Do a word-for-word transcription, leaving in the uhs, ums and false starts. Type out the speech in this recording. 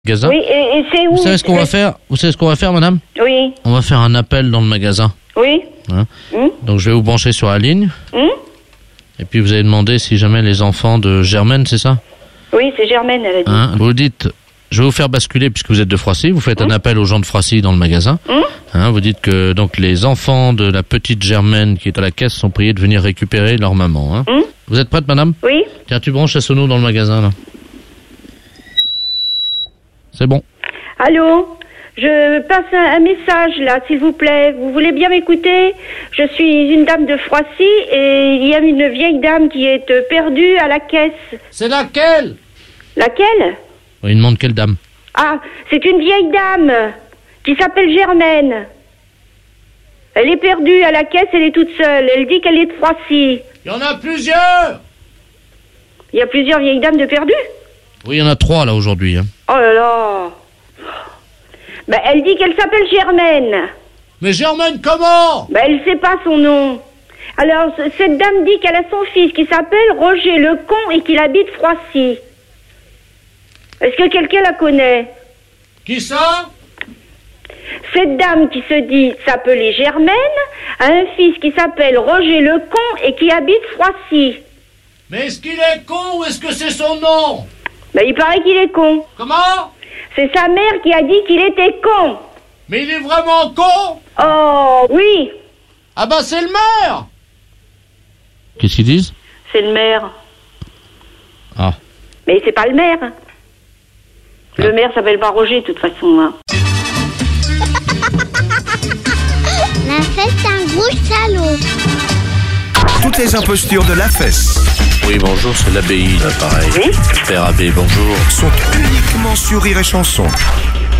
Magasin. Oui, et, et c'est où? Vous savez ce qu'on va faire Vous savez ce qu'on va faire, madame? Oui. On va faire un appel dans le magasin. Oui. Hein Hum. Donc je vais vous brancher sur la ligne. Hum. Et puis vous allez demander si jamais les enfants de Germaine, c'est ça? Oui, c'est Germaine, elle a dit. Hein, vous dites, je vais vous faire basculer puisque vous êtes de Froissy. Vous faites Hum. un appel aux gens de Froissy dans le magasin. Hum. Hein, vous dites que donc les enfants de la petite Germaine qui est à la caisse sont priés de venir récupérer leur maman. Hein. Hum. Vous êtes prête, madame? Oui. Tiens, tu branches la sono dans le magasin, là. C'est bon. Allô? Je passe un, un message, là, s'il vous plaît. Vous voulez bien m'écouter? Je suis une dame de Froissy et il y a une vieille dame qui est euh, perdue à la caisse. C'est laquelle? Laquelle? Il demande quelle dame? Ah, c'est une vieille dame qui s'appelle Germaine. Elle est perdue à la caisse, elle est toute seule. Elle dit qu'elle est de Froissy. Il y en a plusieurs. Il y a plusieurs vieilles dames de perdues? Oui, il y en a trois, là, aujourd'hui. Hein. Oh là là. Ben, elle dit qu'elle s'appelle Germaine. Mais Germaine, comment? Ben, elle sait pas son nom. Alors, c- cette dame dit qu'elle a son fils qui s'appelle Roger Lecon et qu'il habite Froissy. Est-ce que quelqu'un la connaît? Qui ça? Cette dame qui se dit s'appeler Germaine a un fils qui s'appelle Roger Lecon et qui habite Froissy. Mais est-ce qu'il est con ou est-ce que c'est son nom? Ben, il paraît qu'il est con. Comment? C'est sa mère qui a dit qu'il était con. Mais il est vraiment con? Oh, oui. Ah bah c'est le maire. Qu'est-ce qu'ils disent? C'est le maire. Ah. Mais c'est pas le maire. Le Ah. maire s'appelle pas Roger, de toute façon. Hein. La fesse un gros salaud. Toutes les impostures de la fesse Oui, bonjour, c'est l'abbaye, là, pareil. Oui. Père Abbé, bonjour. sont uniquement sur Rire et Chanson.